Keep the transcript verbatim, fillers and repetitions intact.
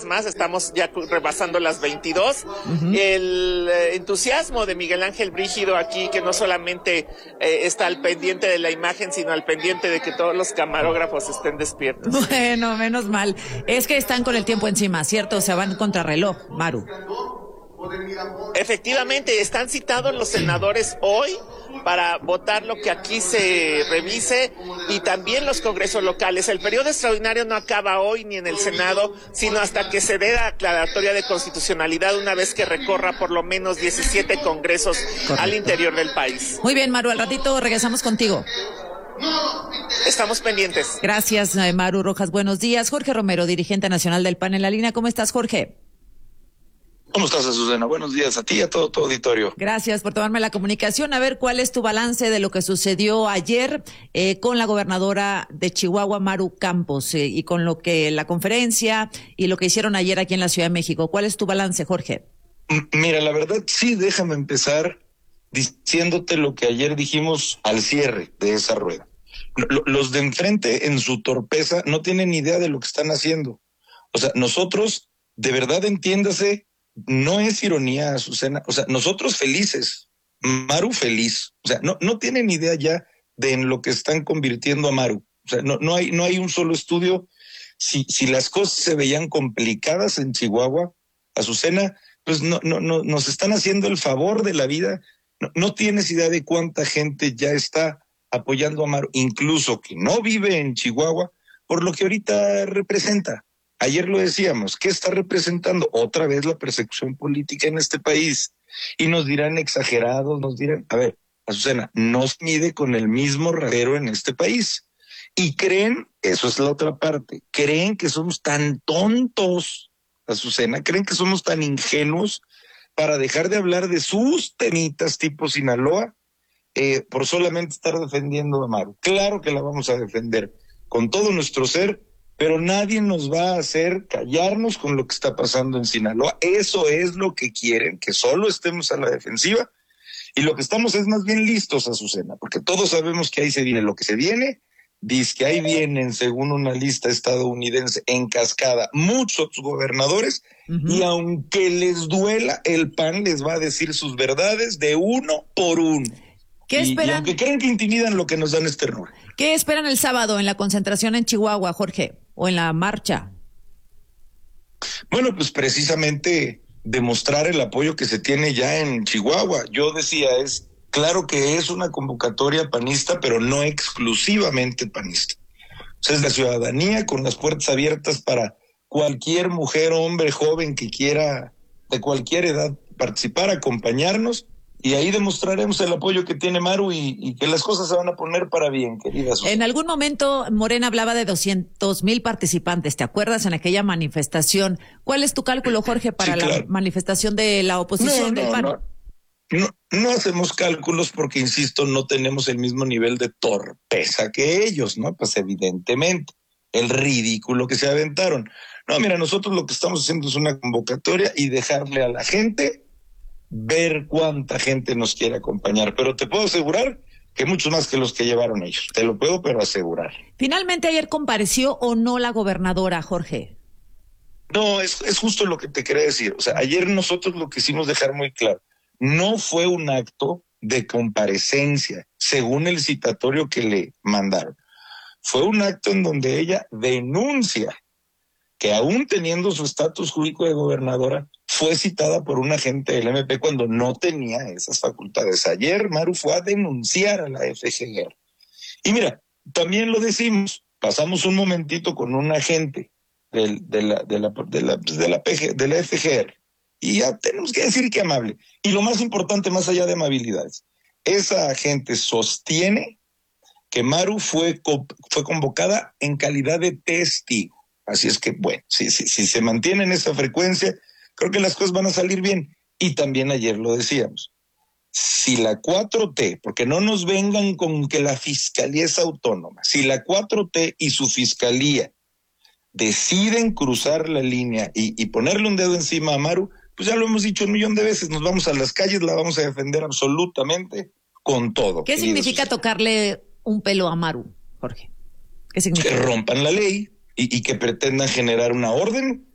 más, estamos ya rebasando las veintidós. Uh-huh. El eh, entusiasmo de Miguel Ángel Brígido aquí, que no solamente eh, está al pendiente de la imagen, sino al pendiente de que todos los camarógrafos estén despiertos. Bueno, menos mal. Es que están con el tiempo encima, ¿cierto? O sea, van contra reloj, Maru. Efectivamente, están citados los senadores hoy para votar lo que aquí se revise y también los congresos locales. El periodo extraordinario no acaba hoy ni en el Senado, sino hasta que se dé la aclaratoria de constitucionalidad una vez que recorra por lo menos diecisiete congresos Correcto. Al interior del país. Muy bien, Maru, al ratito regresamos contigo. Estamos pendientes. Gracias, Maru Rojas. Buenos días. Jorge Romero, dirigente nacional del P A N en la línea. ¿Cómo estás, Jorge? ¿Cómo estás, Azucena? Buenos días a ti y a todo tu auditorio. Gracias por tomarme la comunicación. A ver, ¿cuál es tu balance de lo que sucedió ayer eh, con la gobernadora de Chihuahua, Maru Campos, eh, y con lo que la conferencia y lo que hicieron ayer aquí en la Ciudad de México? ¿Cuál es tu balance, Jorge? Mira, la verdad, sí, déjame empezar diciéndote lo que ayer dijimos al cierre de esa rueda. Los de enfrente, en su torpeza, no tienen idea de lo que están haciendo. O sea, nosotros, de verdad, entiéndase, no es ironía, Azucena, o sea, nosotros felices, Maru feliz, o sea, no, no tienen idea ya de en lo que están convirtiendo a Maru. O sea, no, no hay, no hay un solo estudio. Si, si las cosas se veían complicadas en Chihuahua, Azucena, pues no, no, no, nos están haciendo el favor de la vida. No, no tienes idea de cuánta gente ya está apoyando a Maru, incluso que no vive en Chihuahua, por lo que ahorita representa. Ayer lo decíamos, ¿qué está representando? Otra vez la persecución política en este país. Y nos dirán exagerados, nos dirán, a ver, Azucena, no se mide con el mismo rasero en este país. Y creen, eso es la otra parte, creen que somos tan tontos, Azucena, creen que somos tan ingenuos para dejar de hablar de sus temitas tipo Sinaloa, eh, por solamente estar defendiendo a Maru. Claro que la vamos a defender con todo nuestro ser, pero nadie nos va a hacer callarnos con lo que está pasando en Sinaloa. Eso es lo que quieren, que solo estemos a la defensiva, y lo que estamos es más bien listos, Azucena, porque todos sabemos que ahí se viene lo que se viene. Dice que ahí vienen, según una lista estadounidense, en cascada, muchos gobernadores, uh-huh. y aunque les duela, el P A N les va a decir sus verdades de uno por uno. ¿Qué y, esperan? Y aunque creen que intimidan, lo que nos dan es ternura. ¿Qué esperan el sábado en la concentración en Chihuahua, Jorge? ¿O en la marcha? Bueno, pues precisamente demostrar el apoyo que se tiene ya en Chihuahua. Yo decía, es claro que es una convocatoria panista, pero no exclusivamente panista. O sea, es la ciudadanía con las puertas abiertas para cualquier mujer, hombre, joven que quiera, de cualquier edad, participar, acompañarnos. Y ahí demostraremos el apoyo que tiene Maru y, y que las cosas se van a poner para bien, querida Susana. En algún momento Morena hablaba de doscientos mil participantes, ¿te acuerdas? En aquella manifestación. ¿Cuál es tu cálculo, Jorge, para sí, claro. la manifestación de la oposición no, del no, P A N? No, no, no hacemos cálculos porque, insisto, no tenemos el mismo nivel de torpeza que ellos, ¿no? Pues evidentemente, el ridículo que se aventaron. No, mira, nosotros lo que estamos haciendo es una convocatoria y dejarle a la gente ver cuánta gente nos quiere acompañar, pero te puedo asegurar que muchos más que los que llevaron ellos, te lo puedo pero asegurar. Finalmente ayer compareció o no la gobernadora, Jorge. No, es, es justo lo que te quería decir, o sea, ayer nosotros lo quisimos dejar muy claro, no fue un acto de comparecencia, según el citatorio que le mandaron, fue un acto en donde ella denuncia que aún teniendo su estatus jurídico de gobernadora, fue citada por un agente del M P cuando no tenía esas facultades. Ayer Maru fue a denunciar a la F G R. Y mira, también lo decimos, pasamos un momentito con un agente del, de, la, de, la, de, la, de, la P G, de la F G R, y ya tenemos que decir que amable. Y lo más importante, más allá de amabilidades, esa agente sostiene que Maru fue, fue convocada en calidad de testigo. Así es que, bueno, si, si, si se mantiene en esa frecuencia, creo que las cosas van a salir bien. Y también ayer lo decíamos, si la cuatro T, porque no nos vengan con que la fiscalía es autónoma, si la cuatro T y su fiscalía deciden cruzar la línea y, y ponerle un dedo encima a Maru, pues ya lo hemos dicho un millón de veces, nos vamos a las calles, la vamos a defender absolutamente con todo. ¿Qué significa Susana. Tocarle un pelo a Maru, Jorge? ¿Qué significa? Que rompan la ley. Y, y que pretendan generar una orden